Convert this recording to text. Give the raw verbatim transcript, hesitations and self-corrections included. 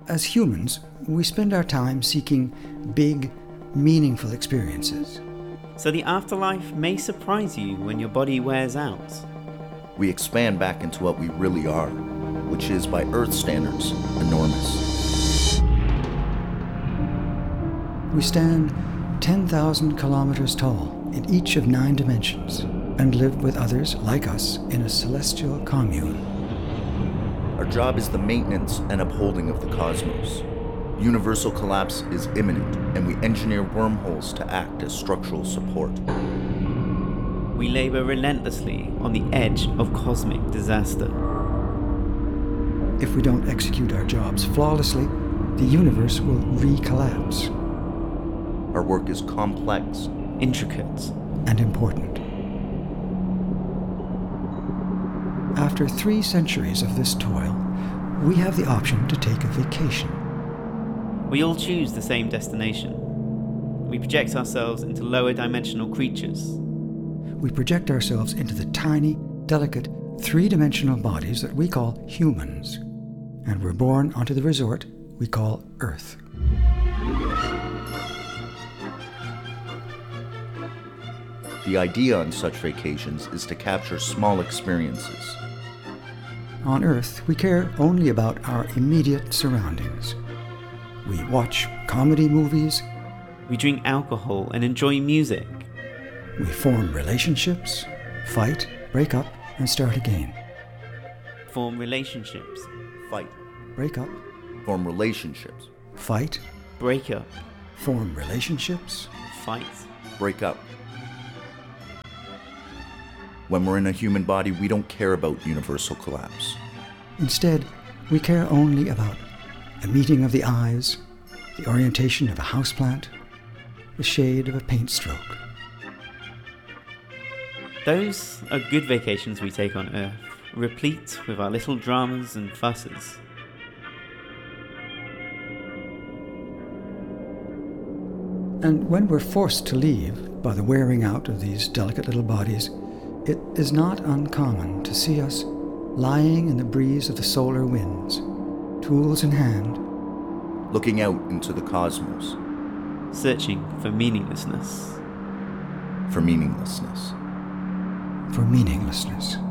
as humans, we spend our time seeking big, meaningful experiences. So the afterlife may surprise you when your body wears out. We expand back into what we really are, which is, by Earth standards, enormous. We stand ten thousand kilometers tall in each of nine dimensions and live with others like us in a celestial commune. Our job is the maintenance and upholding of the cosmos. Universal collapse is imminent, and we engineer wormholes to act as structural support. We labor relentlessly on the edge of cosmic disaster. If we don't execute our jobs flawlessly, the universe will re-collapse. Our work is complex, intricate, and important. After three centuries of this toil, we have the option to take a vacation. We all choose the same destination. We project ourselves into lower dimensional creatures. We project ourselves into the tiny, delicate, three-dimensional bodies that we call humans, and we're born onto the resort we call Earth. The idea on such vacations is to capture small experiences. On Earth, we care only about our immediate surroundings. We watch comedy movies. We drink alcohol and enjoy music. We form relationships, fight, break up, and start again. Form relationships. Fight. Break up. Form relationships. Fight. Break up. Form relationships. Fight. Break up. When we're in a human body, we don't care about universal collapse. Instead, we care only about the meeting of the eyes, the orientation of a houseplant, the shade of a paint stroke. Those are good vacations we take on Earth, replete with our little dramas and fusses. And when we're forced to leave by the wearing out of these delicate little bodies, it is not uncommon to see us lying in the breeze of the solar winds, tools in hand, looking out into the cosmos, searching for meaninglessness. For meaninglessness. For meaninglessness.